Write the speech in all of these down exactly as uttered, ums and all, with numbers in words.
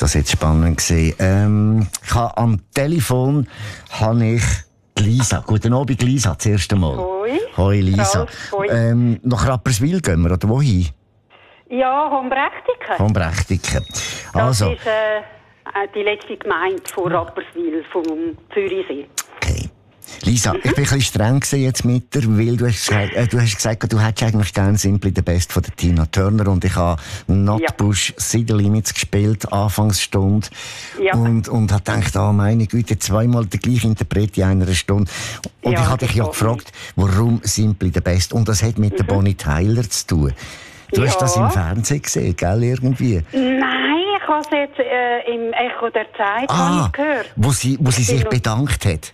das jetzt spannend gewesen. Ähm, ich habe am Telefon habe ich Lisa. Guten Abend, Lisa, das erste Mal. Hoi. Hoi, Lisa. Ralf, hoi. Ähm, nach Rapperswil gehen wir, oder wohin? Ja, Hombrechtiken. Hombrechtiken. Das Also, ist äh, die letzte Gemeinde von Rapperswil, vom Zürichsee. okay. Lisa, ich bin ein bisschen streng gewesen jetzt mit dir, weil du hast gesagt, äh, du hast gesagt, du hättest eigentlich gerne «Simply the Best» von der Tina Turner und ich habe «Notbush» ja. «See the Limits» gespielt, Anfangsstunde. Ja. Und, und habe gedacht, oh meine Güte, zweimal der gleiche Interpret in einer Stunde. Und Ja, ich habe dich ja gefragt, warum «Simply the Best»? Und das hat mit mhm. der Bonnie Tyler zu tun. Du Ja. hast das im Fernsehen gesehen, gell, irgendwie? Nein, ich habe es jetzt äh, im Echo der Zeit Ah, gehört. wo sie, wo sie Ich bin sich noch- bedankt hat.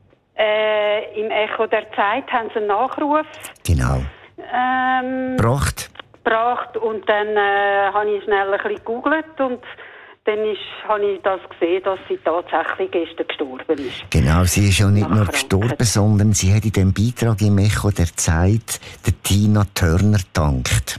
Äh, Im Echo der Zeit haben sie einen Nachruf Genau. ähm, Gebracht. gebracht und dann äh, habe ich schnell ein bisschen gegoogelt und dann ist, habe ich das gesehen, dass sie tatsächlich gestern gestorben ist. Genau, sie ist ja nicht Nach nur Krankheit. gestorben, sondern sie hat in dem Beitrag im Echo der Zeit der Tina Turner gedankt.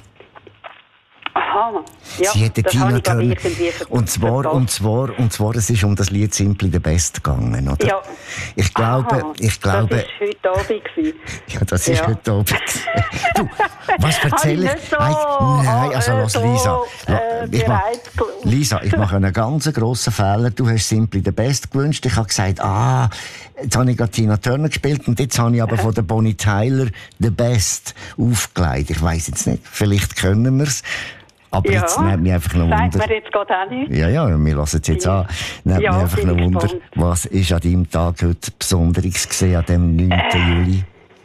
Aha, ja, sie hat der das Tina habe ich aber Turner irgendwie ver- und zwar verpasst. und zwar und zwar es ist um das Lied «Simply the Best» gegangen, oder? Ja. Ich glaube, Aha, ich glaube, das war heute Abend. gewesen. ja, das ist Ja. heute Abend. Du, was erzähle Habe ich? ich nicht so, Nein, nein, also äh, lass so, Lisa. äh, ich mach, bereit gelaufen. Lisa, ich mache einen ganz grossen Fehler. Du hast «Simply the Best» gewünscht. Ich habe gesagt, ah, jetzt habe ich gerade Tina Turner gespielt und jetzt habe ich aber von der Bonnie Tyler «The Best» aufgelegt. Ich weiss jetzt nicht, vielleicht können wir es. Aber Ja, jetzt nimmt mich einfach noch sagt Wunder. mir jetzt gerade auch nicht. Ja, ja, wir lassen es jetzt Ja. an. Nimmt Ja, mich einfach bin noch ich Wunder, gespannt. was ist an deinem Tag heute Besonderes gesehen, an dem neunten Äh. Juli?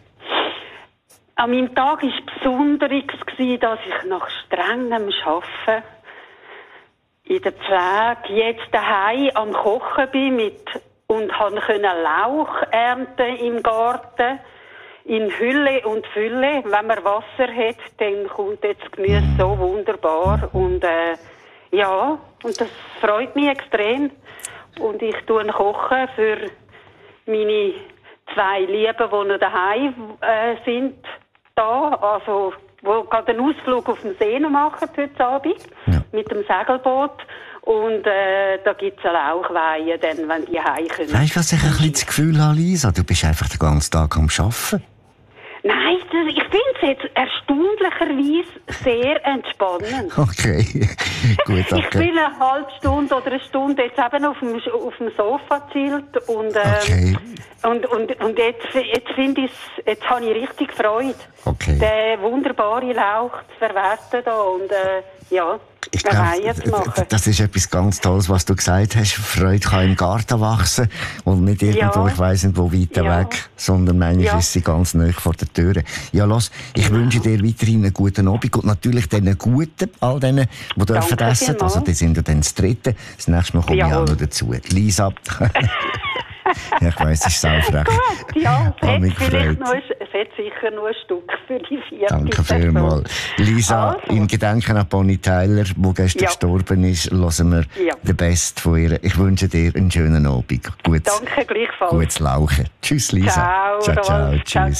An meinem Tag war Besonderes, gewesen, dass ich nach strengem Arbeiten in der Pflege jetzt daheim am Kochen bin mit, und konnte Lauch ernten im Garten. In Hülle und Fülle. Wenn man Wasser hat, dann kommt jetzt das Gemüse so wunderbar. Und äh, ja, und das freut mich extrem. Und ich tue kochen für meine zwei Lieben, die noch daheim äh, sind, da. Also, die gerade einen Ausflug auf dem See noch machen heute Abend. Ja. Mit dem Segelboot. Und äh, da gibt es eine Lauchweihe, dann, wenn die heimkommen. Weißt du, was ich ein bisschen das Gefühl habe, Lisa? Du bist einfach den ganzen Tag am Arbeiten. Nein, das, ich finde es jetzt erstaunlicherweise sehr entspannend. Okay, gut, Ich danke. bin eine halbe Stunde oder eine Stunde jetzt eben auf dem, auf dem Sofa gechillt und, ähm, Okay. und, und, und jetzt, jetzt finde ich jetzt habe ich richtig Freude, Okay. den wunderbaren Lauch zu verwerten da und äh, ja, Ich eine glaube, Reihe zu machen. das ist etwas ganz Tolles, was du gesagt hast. Freude kann im Garten wachsen und nicht irgendwo, Ja. ich weiss nicht, wo weiter Ja. weg, sondern eigentlich Ja. ist sie ganz nahe vor der Tür. Ja, lass, ich Genau. wünsche dir weiterhin einen guten Abend und natürlich den Guten, all denen, die dürfen Danke essen. vielmals. Also, die sind ja dann das Dritte. Das nächste Mal komme ich Jawohl. auch noch dazu. Lisa. Ja, ich weiss, es ist saufrech. Gut, ja, es Hab hat, mich vielleicht gefreut. noch, ein- es hat sicher noch ein Stück für die vierte Danke Person. vielmals. Lisa, Also. in Gedenken an Bonnie Tyler, die gestern Ja. gestorben ist, hören wir Ja. den Best von ihr. Ich wünsche dir einen schönen Abend. Gutes, Danke gleichfalls. gutes Lauchen. Tschüss, Lisa. Ciao, ciao, ciao. Rolf. Ciao, Tschüss.